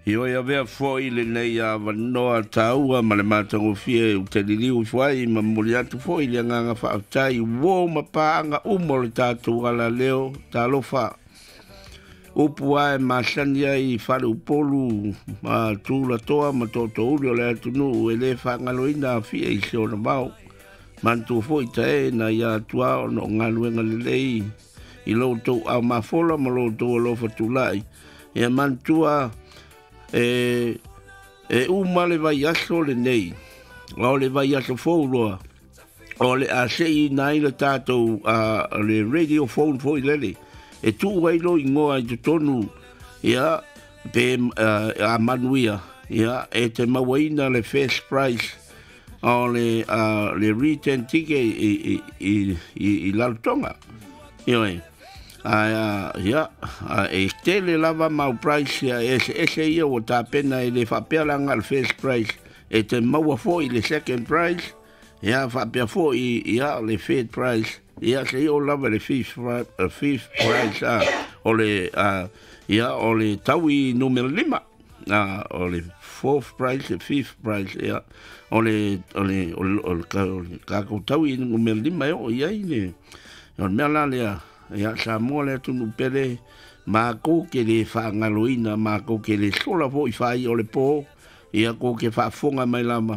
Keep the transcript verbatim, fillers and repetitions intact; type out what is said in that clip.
Io ia vea foi le nei a vanoa taua ma le mātango fie u te liliu fuai ma muli atu foi le nganga whaatai wo ma paanga umo le tātou ala leo tālofa upu ai ma sani ai whare upolu ma tūla toa ma toto uri o le atu nu e le whangaloina fie i se ona mau mantu foi tae na ia tua o no ngaluenga le lei i loutou au mafola ma loutou o lofa tūlai ia mantua e e uma le vai aso le nei o le vai aso fouloa o le a sei nai le tatou a le radio phone foi lele e tu wai lo ingoa i tonu ia pe a manuia ia e te mawaina le first prize o le a le return ticket i i i i laltonga ia Ah, ya, e tele lava mau price ya ese ese ia o ta pena e le fa pela ngal first price e te mau foi le second price ya fa pe foi ya le third price ya se o lava le fifth uh, fifth price ah o le ah ya o le tawi numero lima ah o le fourth price le fifth price ya o le o le o le ka ko tawi numero lima o ya ile o me la le ia sa mo le tunu pele ma ko ke le fa ngaloina ma ko ke le sola vo i fai o le po ia ko ke fa fonga mai lama